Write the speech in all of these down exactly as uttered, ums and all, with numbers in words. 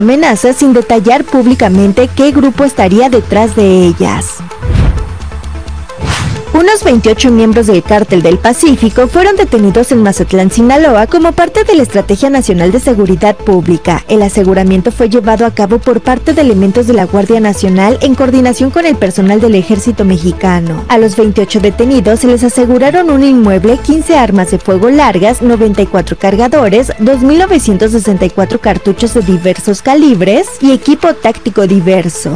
amenazas sin detallar públicamente qué grupo estaría detrás de ellas. Unos veintiocho miembros del Cártel del Pacífico fueron detenidos en Mazatlán, Sinaloa, como parte de la Estrategia Nacional de Seguridad Pública. El aseguramiento fue llevado a cabo por parte de elementos de la Guardia Nacional en coordinación con el personal del Ejército Mexicano. A los veintiocho detenidos se les aseguraron un inmueble, quince armas de fuego largas, noventa y cuatro cargadores, dos mil novecientos sesenta y cuatro cartuchos de diversos calibres y equipo táctico diverso.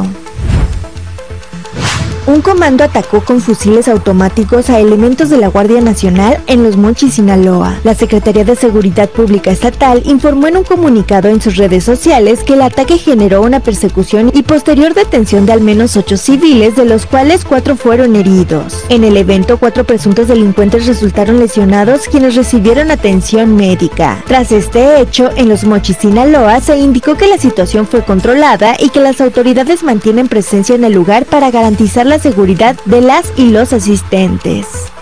Un comando atacó con fusiles automáticos a elementos de la Guardia Nacional en Los Mochis, Sinaloa. La Secretaría de Seguridad Pública Estatal informó en un comunicado en sus redes sociales que el ataque generó una persecución y posterior detención de al menos ocho civiles, de los cuales cuatro fueron heridos. En el evento, cuatro presuntos delincuentes resultaron lesionados, quienes recibieron atención médica. Tras este hecho, en Los Mochis, Sinaloa, se indicó que la situación fue controlada y que las autoridades mantienen presencia en el lugar para garantizar la seguridad de las y los asistentes.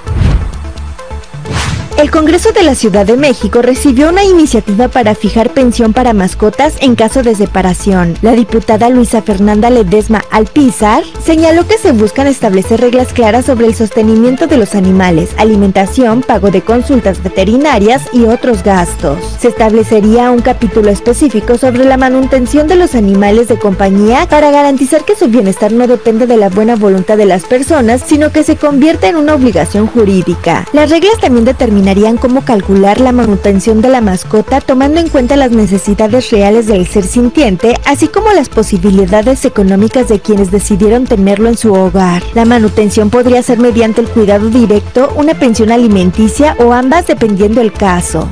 El Congreso de la Ciudad de México recibió una iniciativa para fijar pensión para mascotas en caso de separación. La diputada Luisa Fernanda Ledesma Alpizar señaló que se buscan establecer reglas claras sobre el sostenimiento de los animales, alimentación, pago de consultas veterinarias y otros gastos. Se establecería un capítulo específico sobre la manutención de los animales de compañía para garantizar que su bienestar no depende de la buena voluntad de las personas, sino que se convierta en una obligación jurídica. Las reglas también determinan cómo calcular la manutención de la mascota tomando en cuenta las necesidades reales del ser sintiente, así como las posibilidades económicas de quienes decidieron tenerlo en su hogar. La manutención podría ser mediante el cuidado directo, una pensión alimenticia o ambas dependiendo el caso.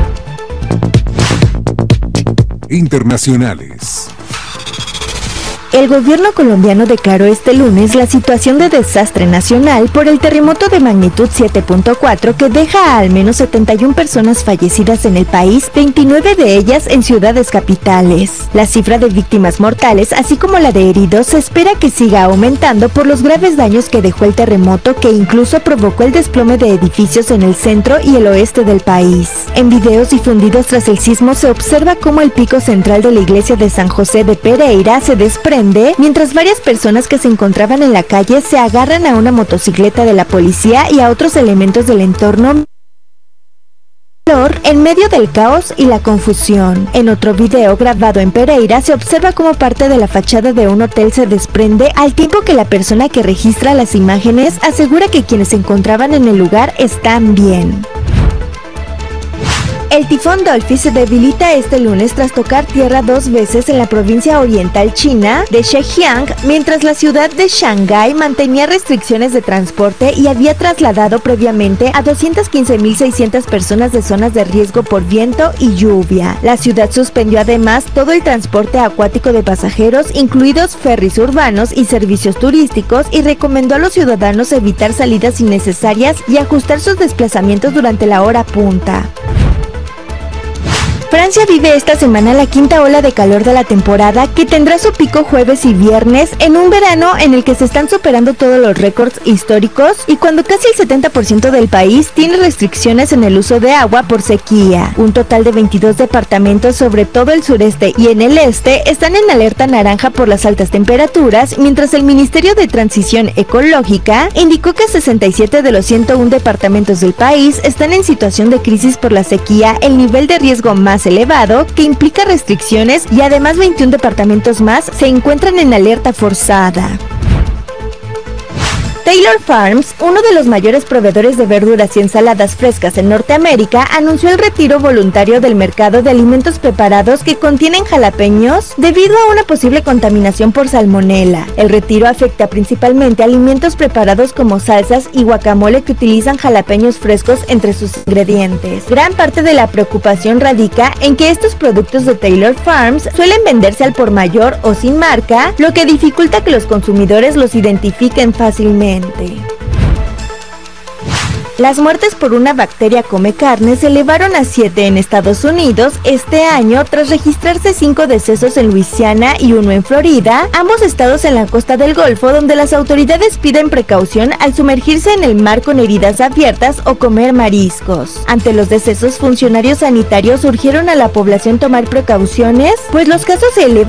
Internacionales. El gobierno colombiano declaró este lunes la situación de desastre nacional por el terremoto de magnitud siete punto cuatro que deja a al menos setenta y una personas fallecidas en el país, veintinueve de ellas en ciudades capitales. La cifra de víctimas mortales, así como la de heridos, se espera que siga aumentando por los graves daños que dejó el terremoto, que incluso provocó el desplome de edificios en el centro y el oeste del país. En videos difundidos tras el sismo se observa cómo el pico central de la iglesia de San José de Pereira se desprende mientras varias personas que se encontraban en la calle se agarran a una motocicleta de la policía y a otros elementos del entorno en medio del caos y la confusión. En otro video grabado en Pereira se observa cómo parte de la fachada de un hotel se desprende, al tiempo que la persona que registra las imágenes asegura que quienes se encontraban en el lugar están bien. El tifón Dolphy se debilita este lunes tras tocar tierra dos veces en la provincia oriental china de Zhejiang, mientras la ciudad de Shanghái mantenía restricciones de transporte y había trasladado previamente a doscientas quince mil seiscientas personas de zonas de riesgo por viento y lluvia. La ciudad suspendió además todo el transporte acuático de pasajeros, incluidos ferries urbanos y servicios turísticos, y recomendó a los ciudadanos evitar salidas innecesarias y ajustar sus desplazamientos durante la hora punta. Francia vive esta semana la quinta ola de calor de la temporada, que tendrá su pico jueves y viernes en un verano en el que se están superando todos los récords históricos y cuando casi el setenta por ciento del país tiene restricciones en el uso de agua por sequía. Un total de veintidós departamentos sobre todo el sureste y en el este están en alerta naranja por las altas temperaturas, mientras el Ministerio de Transición Ecológica indicó que sesenta y siete de los ciento uno departamentos del país están en situación de crisis por la sequía, el nivel de riesgo más elevado, que implica restricciones, y además veintiún departamentos más se encuentran en alerta forzada. Taylor Farms, uno de los mayores proveedores de verduras y ensaladas frescas en Norteamérica, anunció el retiro voluntario del mercado de alimentos preparados que contienen jalapeños debido a una posible contaminación por salmonela. El retiro afecta principalmente a alimentos preparados como salsas y guacamole que utilizan jalapeños frescos entre sus ingredientes. Gran parte de la preocupación radica en que estos productos de Taylor Farms suelen venderse al por mayor o sin marca, lo que dificulta que los consumidores los identifiquen fácilmente. Las muertes por una bacteria come carne se elevaron a siete en Estados Unidos este año tras registrarse cinco decesos en Luisiana y uno en Florida, ambos estados en la costa del Golfo, donde las autoridades piden precaución al sumergirse en el mar con heridas abiertas o comer mariscos. Ante los decesos, funcionarios sanitarios urgieron a la población tomar precauciones, pues los casos se elevan